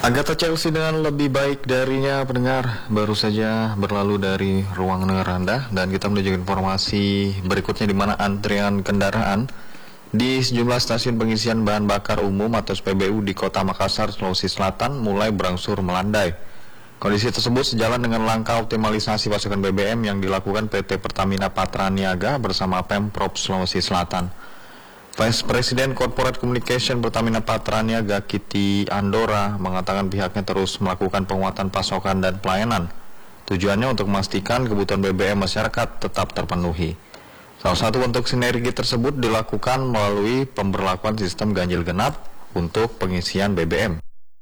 Agatha Chelsea dengan lebih baik darinya, pendengar, baru saja berlalu dari ruang dengar Anda, dan kita menuju informasi berikutnya, di mana antrian kendaraan di sejumlah stasiun pengisian bahan bakar umum atau SPBU di Kota Makassar, Sulawesi Selatan mulai berangsur melandai. Kondisi tersebut sejalan dengan langkah optimalisasi pasokan BBM yang dilakukan PT Pertamina Patraniaga bersama Pemprov Sulawesi Selatan. Vice President Corporate Communication Pertamina Patraniaga, Kitty Andora, mengatakan pihaknya terus melakukan penguatan pasokan dan pelayanan. Tujuannya untuk memastikan kebutuhan BBM masyarakat tetap terpenuhi. Salah satu bentuk sinergi tersebut dilakukan melalui pemberlakuan sistem ganjil genap untuk pengisian BBM.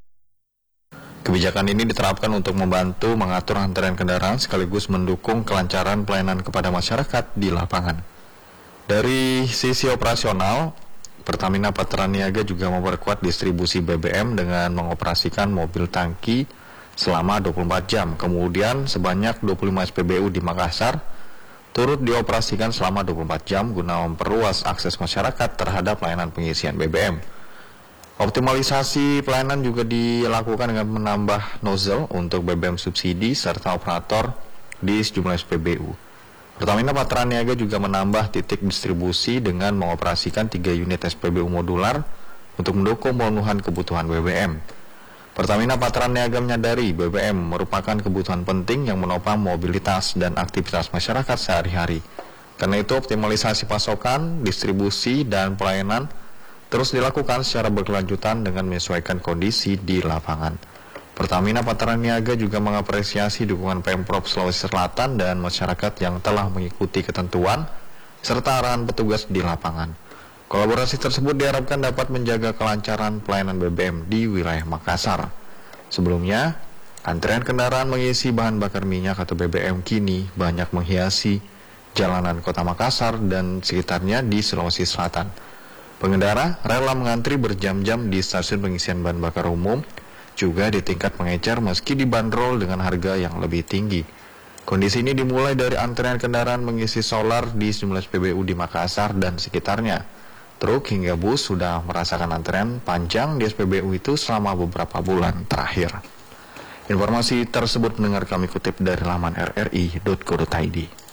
Kebijakan ini diterapkan untuk membantu mengatur antrean kendaraan sekaligus mendukung kelancaran pelayanan kepada masyarakat di lapangan. Dari sisi operasional, Pertamina Patraniaga juga memperkuat distribusi BBM dengan mengoperasikan mobil tangki selama 24 jam. Kemudian sebanyak 25 SPBU di Makassar turut dioperasikan selama 24 jam guna memperluas akses masyarakat terhadap layanan pengisian BBM. Optimalisasi pelayanan juga dilakukan dengan menambah nozzle untuk BBM subsidi serta operator di sejumlah SPBU. Pertamina Patraniaga juga menambah titik distribusi dengan mengoperasikan 3 unit SPBU modular untuk mendukung pemenuhan kebutuhan BBM. Pertamina Patraniaga menyadari BBM merupakan kebutuhan penting yang menopang mobilitas dan aktivitas masyarakat sehari-hari. Karena itu optimalisasi pasokan, distribusi, dan pelayanan terus dilakukan secara berkelanjutan dengan menyesuaikan kondisi di lapangan. Pertamina Patraniaga juga mengapresiasi dukungan Pemprov Sulawesi Selatan dan masyarakat yang telah mengikuti ketentuan serta arahan petugas di lapangan. Kolaborasi tersebut diharapkan dapat menjaga kelancaran pelayanan BBM di wilayah Makassar. Sebelumnya, antrean kendaraan mengisi bahan bakar minyak atau BBM kini banyak menghiasi jalanan Kota Makassar dan sekitarnya di Sulawesi Selatan. Pengendara rela mengantri berjam-jam di stasiun pengisian bahan bakar umum, juga di tingkat pengecer meski dibanderol dengan harga yang lebih tinggi. Kondisi ini dimulai dari antrean kendaraan mengisi solar di sejumlah SPBU di Makassar dan sekitarnya. Truk hingga bus sudah merasakan antrean panjang di SPBU itu selama beberapa bulan terakhir. Informasi tersebut mendengar kami kutip dari laman rri.co.id.